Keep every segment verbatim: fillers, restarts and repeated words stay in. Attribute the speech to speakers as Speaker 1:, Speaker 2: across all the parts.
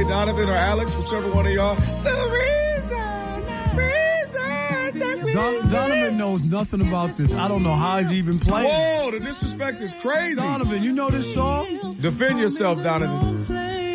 Speaker 1: Andre, Donovan, or Alex, whichever one of y'all. The reason, reason that we
Speaker 2: Don- Donovan knows nothing about this. I don't know how he's even playing.
Speaker 1: Whoa, the disrespect is crazy.
Speaker 2: Donovan, you know this song?
Speaker 1: Defend yourself, Donovan.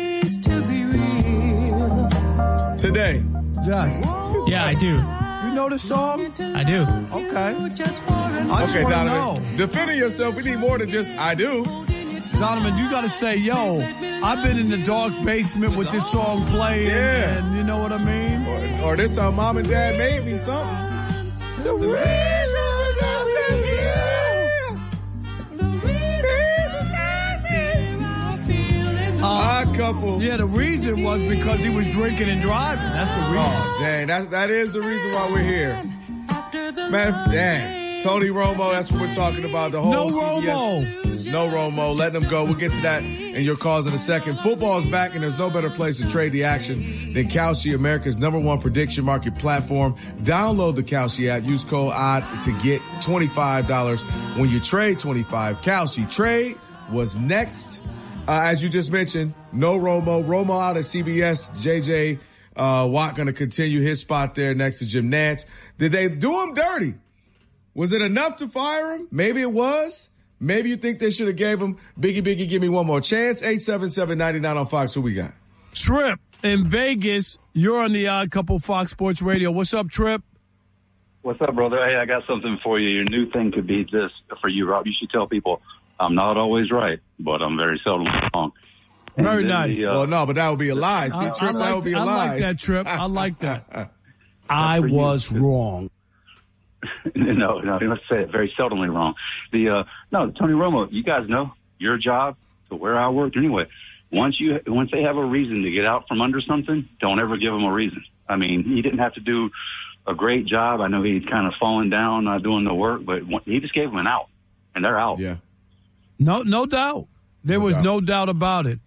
Speaker 1: Today.
Speaker 2: Yes.
Speaker 3: Yeah, I do.
Speaker 2: You know this song?
Speaker 3: I do.
Speaker 2: Okay. I just
Speaker 1: Okay,
Speaker 2: wanna
Speaker 1: Donovan.
Speaker 2: know.
Speaker 1: Defending yourself, we need more than just I do.
Speaker 2: Donovan, you got to say, yo, I've been in the dark basement with this song playing,
Speaker 1: Yeah.
Speaker 2: and you know what I mean?
Speaker 1: Or, or this how mom and dad made me something. The reason that we're here. The reason that we're here. Odd couple.
Speaker 2: Yeah, the reason was because he was drinking and driving. That's the reason.
Speaker 1: Oh, dang. That, that is the reason why we're here. Man, dang. Tony Romo, that's what we're talking about. The whole
Speaker 2: No
Speaker 1: C B S.
Speaker 2: Romo.
Speaker 1: No Romo. Letting them go. We'll get to that in your calls in a second. Football's back, and there's no better place to trade the action than Kalshi, America's number one prediction market platform. Download the Kalshi app. Use code O D D to get twenty-five dollars when you trade twenty-five. Kalshi trade was next. Uh, as you just mentioned, no Romo. Romo out at C B S. J J uh, Watt going to continue his spot there next to Jim Nantz. Did they do him dirty? Was it enough to fire him? Maybe it was. Maybe you think they should have gave him Biggie Biggie give me one more chance. eight seven seven, nine nine on Fox. Who we got?
Speaker 2: Trip in Vegas. You're on the Odd Couple Fox Sports Radio. What's up, Trip?
Speaker 4: What's up, brother? Hey, I got something for you. Your new thing could be this for you, Rob. You should tell people I'm not always right, but I'm very seldom wrong. And
Speaker 2: Very
Speaker 4: then
Speaker 2: nice.
Speaker 4: the, uh,
Speaker 1: Well, no, but that would be a lie. See,
Speaker 2: I,
Speaker 1: Trip,
Speaker 2: I
Speaker 1: that
Speaker 2: like,
Speaker 1: would be a
Speaker 2: I
Speaker 1: lie.
Speaker 2: like that, Trip. I like that.
Speaker 5: I
Speaker 4: for you.
Speaker 5: was wrong.
Speaker 4: no, no, let's say it very seldomly wrong. The uh, no, Tony Romo, you guys know your job to where I worked anyway. Once you, once they have a reason to get out from under something, don't ever give them a reason. I mean, he didn't have to do a great job. I know he's kind of fallen down, not doing the work, but he just gave them an out, and they're out.
Speaker 1: Yeah.
Speaker 2: No, no doubt. There
Speaker 1: No
Speaker 2: was
Speaker 1: doubt.
Speaker 2: no doubt about it.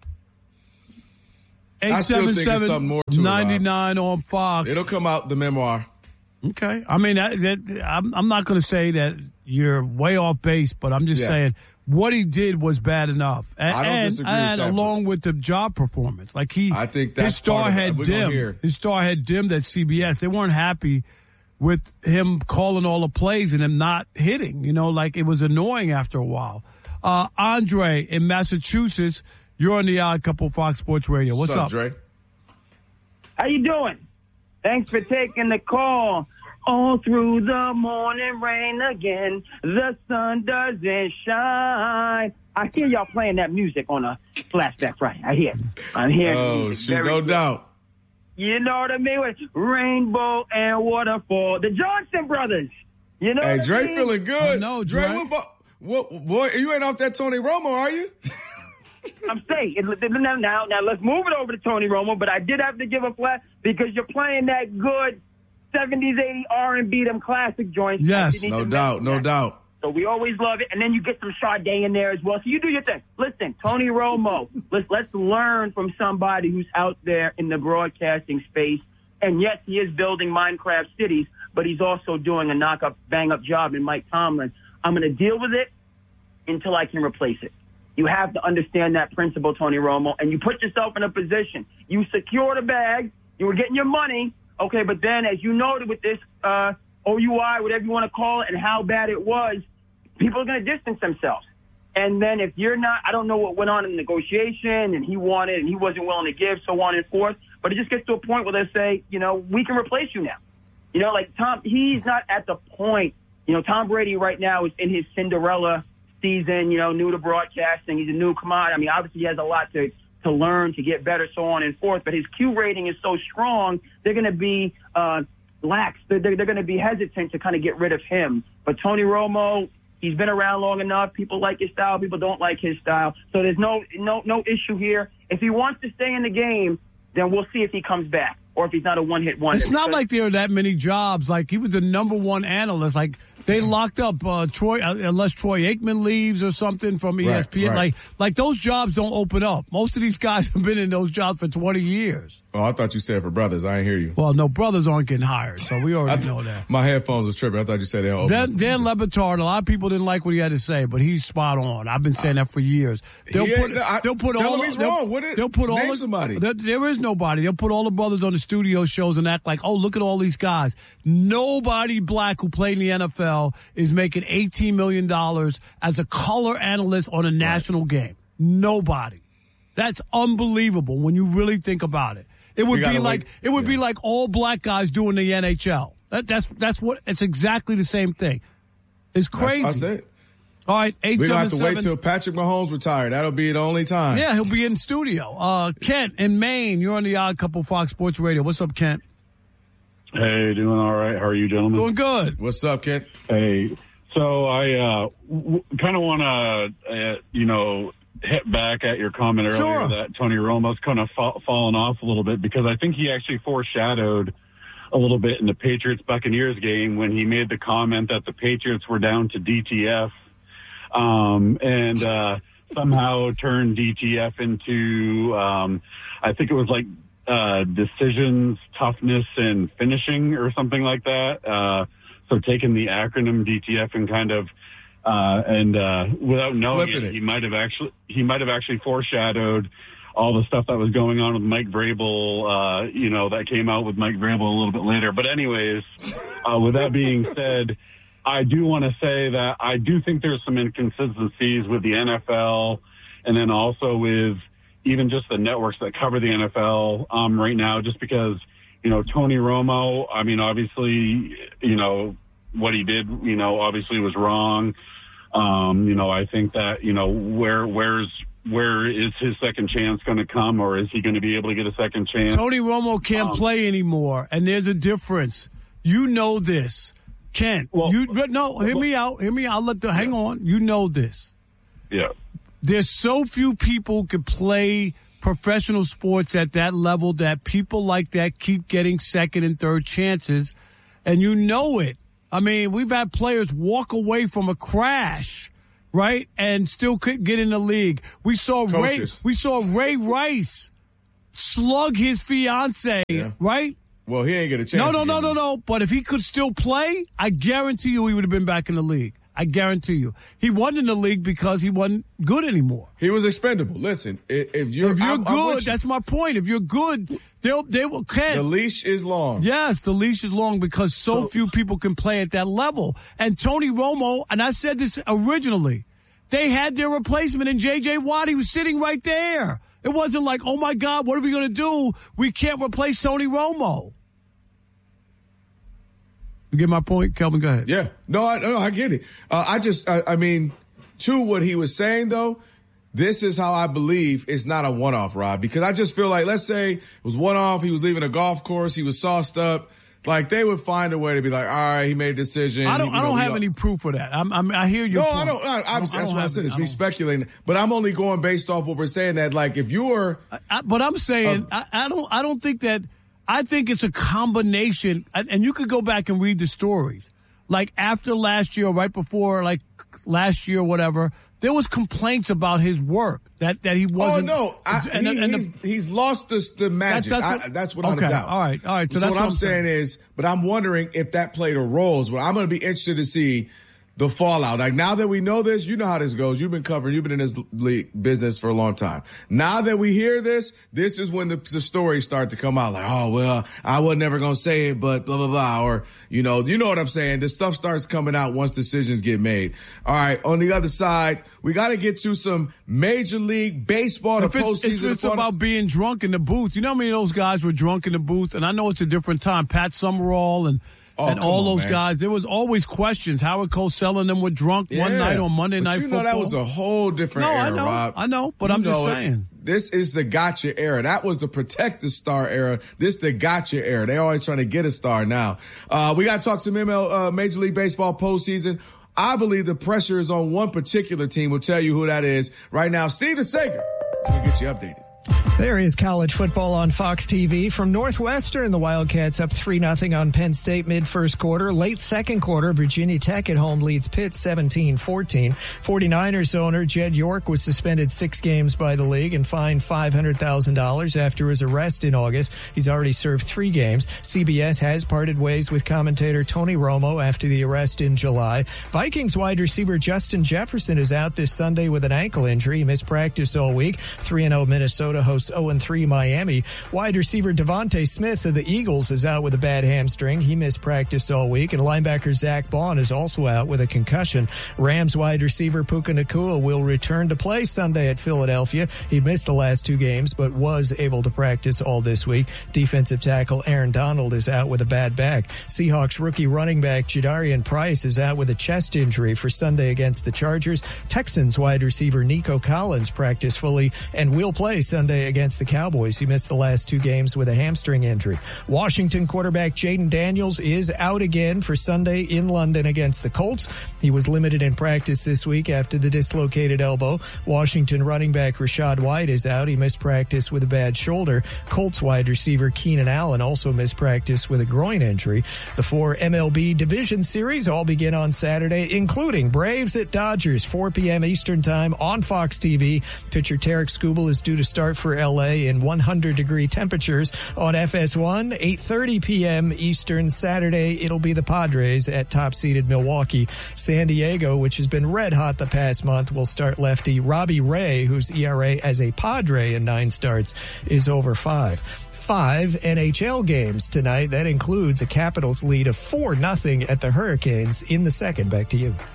Speaker 1: I still think it's something more to it, Rob.
Speaker 2: ninety-nine on Fox.
Speaker 1: It'll come out the memoir.
Speaker 2: Okay. I mean, that, that, I'm, I'm not going to say that you're way off base, but I'm just
Speaker 1: Yeah.
Speaker 2: saying what he did was bad enough. And,
Speaker 1: I don't
Speaker 2: and,
Speaker 1: disagree with
Speaker 2: and
Speaker 1: that,
Speaker 2: along with the job performance. Like he,
Speaker 1: I think
Speaker 2: his
Speaker 1: that's
Speaker 2: star
Speaker 1: part of it.
Speaker 2: had
Speaker 1: We're gonna hear.
Speaker 2: dimmed. His star had dimmed at C B S. They weren't happy with him calling all the plays and him not hitting. You know, like it was annoying after a while. Uh, Andre in Massachusetts, you're on the Odd Couple Fox Sports Radio. What's up?
Speaker 1: Dre?
Speaker 6: How you doing? Thanks for taking the call. All through the morning rain again, the sun doesn't shine. I hear y'all playing that music on a flashback Friday. I hear. I'm hearing.
Speaker 1: Oh,
Speaker 6: music.
Speaker 1: shoot,
Speaker 6: Very
Speaker 1: no
Speaker 6: good.
Speaker 1: doubt.
Speaker 6: You know what I mean? With rainbow and waterfall, the Johnson brothers. You know.
Speaker 1: Hey,
Speaker 6: what I
Speaker 1: Dre
Speaker 6: mean?
Speaker 1: feeling good.
Speaker 2: I know,
Speaker 1: Dre.
Speaker 2: Dre.
Speaker 1: What, bo- what, boy, you ain't off that Tony Romo, are you?
Speaker 6: I'm saying it- now, now, now. Let's move it over to Tony Romo. But I did have to give a flat because you're playing that good seventies, eighties R and B, them classic joints.
Speaker 2: Yes.
Speaker 6: You need
Speaker 1: No
Speaker 6: to
Speaker 1: doubt,
Speaker 6: mention
Speaker 1: no
Speaker 6: that.
Speaker 1: doubt.
Speaker 6: So we always love it. And then you get some Sade in there as well. So you do your thing. Listen, Tony Romo, let's, let's learn from somebody who's out there in the broadcasting space. And yes, he is building Minecraft cities, but he's also doing a knock-up, bang-up job in Mike Tomlin. I'm going to deal with it until I can replace it. You have to understand that principle, Tony Romo, and you put yourself in a position. You secure the bag. You were getting your money. Okay, but then as you noted with this uh, O U I, whatever you want to call it, and how bad it was, people are going to distance themselves. And then if you're not, I don't know what went on in the negotiation, and he wanted and he wasn't willing to give, so on and forth. But it just gets to a point where they say, you know, we can replace you now. You know, like Tom, he's not at the point. You know, Tom Brady right now is in his Cinderella season, you know, new to broadcasting. He's a new commodity. I mean, obviously he has a lot to, to learn, to get better, so on and forth. But his Q rating is so strong, they're going to be uh, lax. They're, they're, they're going to be hesitant to kind of get rid of him. But Tony Romo, he's been around long enough. People like his style. People don't like his style. So there's no no no issue here. If he wants to stay in the game, then we'll see if he comes back. or if he's not a one-hit wonder.
Speaker 2: It's not like there are that many jobs. Like, he was the number one analyst. Like, they locked up uh, Troy, uh, unless Troy Aikman leaves or something from E S P N.
Speaker 1: Right, right.
Speaker 2: Like, like those jobs don't open up. Most of these guys have been in those jobs for twenty years.
Speaker 1: Oh, I thought you said for brothers. I didn't hear you.
Speaker 2: Well, no, brothers aren't getting hired, so we already
Speaker 1: th-
Speaker 2: know that.
Speaker 1: My headphones was tripping. I thought you said they don't
Speaker 2: Dan,
Speaker 1: open.
Speaker 2: Dan Le Batard, a lot of people didn't like what he had to say, but he's spot on. I've been saying that for years. They'll
Speaker 1: He
Speaker 2: put,
Speaker 1: ain't- I-
Speaker 2: they'll put
Speaker 1: tell
Speaker 2: all
Speaker 1: him
Speaker 2: the-
Speaker 1: he's
Speaker 2: they'll-
Speaker 1: wrong. What is-
Speaker 2: they'll put all
Speaker 1: name
Speaker 2: the-
Speaker 1: somebody.
Speaker 2: There, there is nobody. They'll put all the brothers on the studio shows and act like, oh, look at all these guys. Nobody black who played in the N F L is making eighteen million dollars as a color analyst on a national game. Nobody. That's unbelievable when you really think about it. It would
Speaker 1: You
Speaker 2: be
Speaker 1: gotta
Speaker 2: like
Speaker 1: wait.
Speaker 2: it would
Speaker 1: Yeah.
Speaker 2: be like all black guys doing the N H L. That, that's that's what it's exactly the same thing. It's crazy.
Speaker 1: I said.
Speaker 2: All right, eight
Speaker 1: We're going
Speaker 2: seven
Speaker 1: to have to wait till
Speaker 2: seven.
Speaker 1: Patrick Mahomes retire. That'll be the only time.
Speaker 2: Yeah, he'll be in studio. Uh, Kent in Maine, you're on the Odd Couple Fox Sports Radio. What's up, Kent?
Speaker 3: Hey, doing all right. How are you, gentlemen?
Speaker 2: Doing good.
Speaker 1: What's up, Kent?
Speaker 3: Hey, so I uh, w- kind of want to, uh, you know, hit back at your comment earlier
Speaker 2: Sure.
Speaker 3: that Tony Romo's kind of fa- fallen off a little bit, because I think he actually foreshadowed a little bit in the Patriots-Buccaneers game when he made the comment that the Patriots were down to D T F um, and uh, somehow turned D T F into, um, I think it was like uh, decisions, toughness, and finishing or something like that. Uh, so taking the acronym D T F and kind of Uh, and, uh, without knowing it,
Speaker 1: it.
Speaker 3: he might have actually, he might have actually foreshadowed all the stuff that was going on with Mike Vrabel, uh, you know, that came out with Mike Vrabel a little bit later. But anyways, uh, with that being said, I do want to say that I do think there's some inconsistencies with the N F L and then also with even just the networks that cover the N F L, um, right now, just because, you know, Tony Romo, I mean, obviously, you know, what he did, you know, obviously was wrong. Um, you know, I think that, you know, where, where's, where is his second chance going to come, or is he going to be able to get a second chance?
Speaker 2: Tony Romo can't
Speaker 3: Um,
Speaker 2: play anymore, and there's a difference. You know this. Kent,
Speaker 3: Well,
Speaker 2: you, no, hear me out. Hear me out. I'll let the, hang on. You know this.
Speaker 3: Yeah.
Speaker 2: There's so few people who can play professional sports at that level that people like that keep getting second and third chances, and you know it. I mean, we've had players walk away from a crash, right, and still couldn't get in the league. We saw
Speaker 1: Coaches.
Speaker 2: Ray. We saw Ray Rice slug his fiance,
Speaker 1: Yeah.
Speaker 2: right?
Speaker 1: Well, he ain't get a chance.
Speaker 2: No, no,
Speaker 1: again.
Speaker 2: no, no, no. But if he could still play, I guarantee you he would have been back in the league. I guarantee you. He wasn't in the league because he wasn't good anymore.
Speaker 1: He was expendable. Listen, i- if you're,
Speaker 2: If you're
Speaker 1: I'm- I'm
Speaker 2: good,
Speaker 1: with you.
Speaker 2: that's my point. If you're good, they'll they will can.
Speaker 1: The leash is long.
Speaker 2: Yes, the leash is long because so,
Speaker 3: So-
Speaker 2: few people can play at that level. And Tony Romo, and I said this originally, they had their replacement in J J Watt. He was sitting right there. It wasn't like, oh my God, what are we going to do? We can't replace Tony Romo. You get my point, Kelvin? Go ahead.
Speaker 1: Yeah. No, I, no, I get it. Uh, I just, I, I mean, to what he was saying though, this is how I believe it's not a one-off, Rob, because I just feel like, let's say it was one-off. He was leaving a golf course. He was sauced up. Like they would find a way to be like, all right, he made a decision.
Speaker 2: I don't.
Speaker 1: He,
Speaker 2: I
Speaker 1: you know,
Speaker 2: don't
Speaker 1: we
Speaker 2: have
Speaker 1: all-
Speaker 2: any proof of that. I'm, I'm, I hear you.
Speaker 1: No, I don't. I, obviously, that's what I said. It's me speculating, but I'm only going based off what we're saying. That like, if you're,
Speaker 2: I, but I'm saying
Speaker 1: Uh,
Speaker 2: I, I don't. I don't think that. I think it's a combination, and, and you could go back and read the stories. Like after last year, right before, like last year, whatever, there was complaints about his work that that he
Speaker 1: oh
Speaker 2: wasn't.
Speaker 1: no, I,
Speaker 2: and,
Speaker 1: he,
Speaker 2: and the-
Speaker 1: he's, he's lost the, the magic.
Speaker 2: That's-
Speaker 1: That's,
Speaker 2: that's what-
Speaker 1: I, that's without
Speaker 2: okay,
Speaker 1: a doubt.
Speaker 2: all right, all right. So
Speaker 1: So,
Speaker 2: that's
Speaker 1: what
Speaker 2: what
Speaker 1: I'm
Speaker 2: I'm
Speaker 1: saying
Speaker 2: saying.
Speaker 1: is, but I'm wondering if that played a role. Is what I'm going to be interested to see the fallout. Like now that we know this, you know how this goes. You've been covering, you've been in this league business for a long time. Now that we hear this, this is when the, the stories start to come out. Like, oh well, I was never going to say it, but blah blah blah. Or you know, you know what I'm saying. The stuff starts coming out once decisions get made. All right. On the other side, we got to get to some Major League Baseball. The
Speaker 2: If it's,
Speaker 1: postseason.
Speaker 2: if
Speaker 1: the
Speaker 2: it's
Speaker 1: quarter-
Speaker 2: about being drunk in the booth, you know how many of those guys were drunk in the booth? And I know it's a different time. Pat Summerall and
Speaker 1: Oh,
Speaker 2: and
Speaker 1: come
Speaker 2: all
Speaker 1: on,
Speaker 2: those
Speaker 1: man.
Speaker 2: guys. There was always questions. Howard Cosell and them were drunk one
Speaker 1: Yeah.
Speaker 2: night on Monday
Speaker 1: but
Speaker 2: Night
Speaker 1: you know
Speaker 2: Football.
Speaker 1: that was a whole different
Speaker 2: No,
Speaker 1: era,
Speaker 2: I know,
Speaker 1: Rob.
Speaker 2: I know, but
Speaker 1: You
Speaker 2: I'm just
Speaker 1: know it.
Speaker 2: saying.
Speaker 1: This is the gotcha era. That was the protect the star era. This the gotcha era. They're always trying to get a star now. Uh, we got to talk some M L, uh, Major League Baseball postseason. I believe the pressure is on one particular team. We'll tell you who that is right now. Steve DeSager is going to get you updated.
Speaker 5: There is college football on Fox T V. From Northwestern, the Wildcats up three nothing on Penn State mid-first quarter. Late second quarter, Virginia Tech at home leads Pitt seventeen fourteen. forty-niners owner Jed York was suspended six games by the league and fined five hundred thousand dollars after his arrest in August. He's already served three games. C B S has parted ways with commentator Tony Romo after the arrest in July. Vikings wide receiver Justin Jefferson is out this Sunday with an ankle injury. He missed practice all week. three and oh Minnesota hosts oh and three Miami. Wide receiver Devontae Smith of the Eagles is out with a bad hamstring. He missed practice all week. And linebacker Zach Bond is also out with a concussion. Rams wide receiver Puka Nacua will return to play Sunday at Philadelphia. He missed the last two games, but was able to practice all this week. Defensive tackle Aaron Donald is out with a bad back. Seahawks rookie running back Jadarian Price is out with a chest injury for Sunday against the Chargers. Texans wide receiver Nico Collins practiced fully and will play Sunday against the Cowboys. He missed the last two games with a hamstring injury. Washington quarterback Jaden Daniels is out again for Sunday in London against the Colts. He was limited in practice this week after the dislocated elbow. Washington running back Rashad White is out. He missed practice with a bad shoulder. Colts wide receiver Keenan Allen also missed practice with a groin injury. The four M L B Division Series all begin on Saturday, including Braves at Dodgers, four p.m. Eastern Time on Fox T V. Pitcher Tarek Skubal is due to start for L A in one hundred degree temperatures on F S one, eight thirty p.m. Eastern Saturday. It'll be the Padres at top-seeded Milwaukee. San Diego, which has been red hot the past month, will start lefty Robbie Ray, whose E R A as a Padre in nine starts is over five. Five N H L games tonight. That includes a Capitals lead of four nothing at the Hurricanes in the second. Back to you.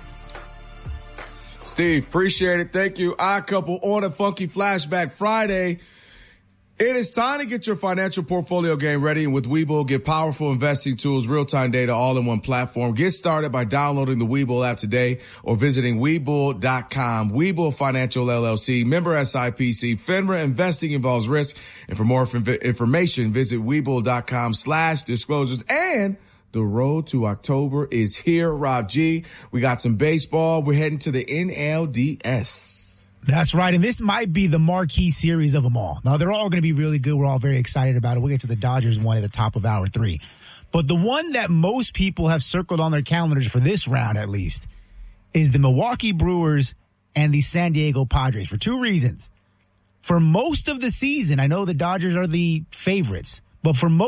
Speaker 1: Steve, appreciate it. Thank you. Odd Couple on a Funky Flashback Friday. It is time to get your financial portfolio game ready, and with Webull, get powerful investing tools, real-time data, all in one platform. Get started by downloading the Webull app today or visiting Webull dot com. Webull Financial L L C, member S I P C. FINRA. Investing involves risk. And for more inf- information, visit Webull dot com slash disclosures. And the road to October is here, Rob G. We got some baseball. We're heading to the N L D S.
Speaker 7: That's right, and this might be the marquee series of them all. Now, they're all going to be really good. We're all very excited about it. We'll get to the Dodgers one at the top of hour three. But the one that most people have circled on their calendars for this round, at least, is the Milwaukee Brewers and the San Diego Padres for two reasons. For most of the season, I know the Dodgers are the favorites, but for most